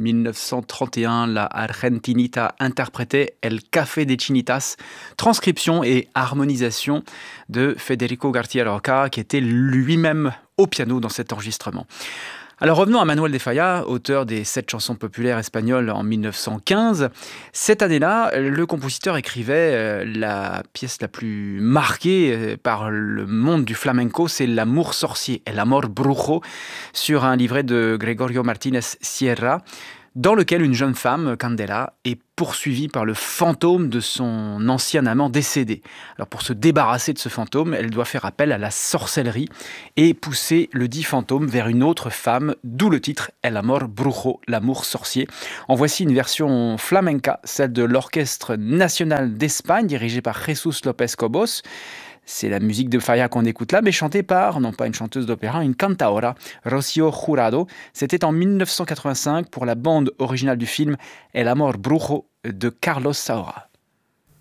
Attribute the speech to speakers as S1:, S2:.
S1: 1931, la Argentinita interprétait El Café de Chinitas, transcription et harmonisation de Federico García Lorca, qui était lui-même au piano dans cet enregistrement. Alors revenons à Manuel de Falla, auteur des 7 chansons populaires espagnoles en 1915. Cette année-là, le compositeur écrivait la pièce la plus marquée par le monde du flamenco, c'est L'amour sorcier, El amor brujo, sur un livret de Gregorio Martínez Sierra, dans lequel une jeune femme, Candela, est poursuivie par le fantôme de son ancien amant décédé. Alors pour se débarrasser de ce fantôme, elle doit faire appel à la sorcellerie et pousser le dit fantôme vers une autre femme, d'où le titre El amor brujo, l'amour sorcier. En voici une version flamenca, celle de l'Orchestre national d'Espagne, dirigé par Jesús López Cobos. C'est la musique de Falla qu'on écoute là, mais chantée par, non pas une chanteuse d'opéra, une cantaora, Rocío Jurado. C'était en 1985 pour la bande originale du film El amor brujo de Carlos Saura.